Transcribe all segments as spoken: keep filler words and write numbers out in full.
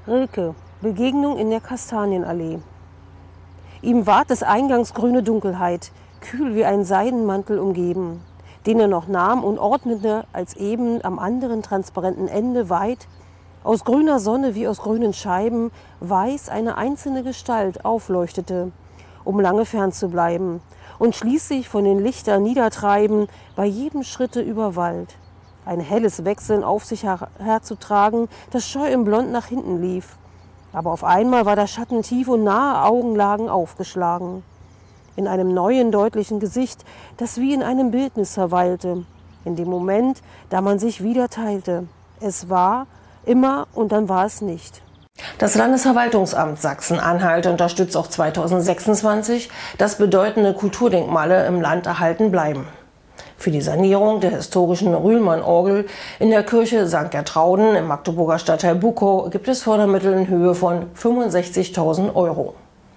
Rilke, Begegnung in der Kastanienallee. Ihm ward des Eingangs grüne Dunkelheit, kühl wie ein Seidenmantel umgeben, den er noch nahm und ordnete, als eben am anderen transparenten Ende weit, aus grüner Sonne wie aus grünen Scheiben, weiß eine einzelne Gestalt aufleuchtete, um lange fern zu bleiben, und schließlich von den Lichtern niedertreiben, bei jedem Schritte über Wald. Ein helles Wechseln auf sich her herzutragen, das scheu im Blond nach hinten lief. Aber auf einmal war der Schatten tief und nahe Augenlagen aufgeschlagen. In einem neuen, deutlichen Gesicht, das wie in einem Bildnis verweilte. In dem Moment, da man sich wieder teilte. Es war immer und dann war es nicht. Das Landesverwaltungsamt Sachsen-Anhalt unterstützt auch zweitausendsechsundzwanzig, dass bedeutende Kulturdenkmale im Land erhalten bleiben. Für die Sanierung der historischen Rühlmann-Orgel in der Kirche Sankt Gertrauden im Magdeburger Stadtteil Bukow gibt es Fördermittel in Höhe von fünfundsechzigtausend Euro.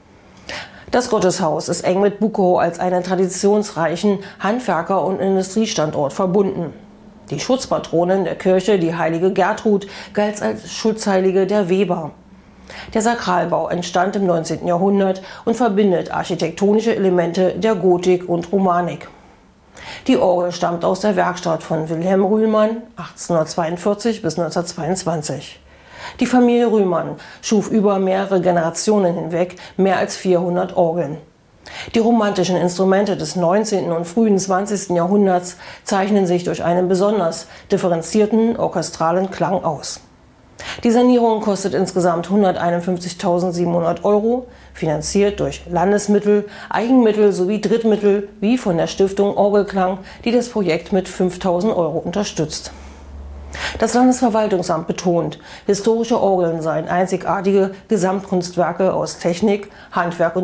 Das Gotteshaus ist eng mit Bukow als einen traditionsreichen Handwerker- und Industriestandort verbunden. Die Schutzpatronin der Kirche, die heilige Gertrud, galt als Schutzheilige der Weber. Der Sakralbau entstand im neunzehnten Jahrhundert und verbindet architektonische Elemente der Gotik und Romanik. Die Orgel stammt aus der Werkstatt von Wilhelm Rühlmann achtzehnhundertzweiundvierzig bis neunzehnhundertzweiundzwanzig. Die Familie Rühlmann schuf über mehrere Generationen hinweg mehr als vierhundert Orgeln. Die romantischen Instrumente des neunzehnten und frühen zwanzigsten Jahrhunderts zeichnen sich durch einen besonders differenzierten orchestralen Klang aus. Die Sanierung kostet insgesamt hunderteinundfünfzigtausendsiebenhundert Euro, finanziert durch Landesmittel, Eigenmittel sowie Drittmittel wie von der Stiftung Orgelklang, die das Projekt mit fünftausend Euro unterstützt. Das Landesverwaltungsamt betont, historische Orgeln seien einzigartige Gesamtkunstwerke aus Technik, Handwerk und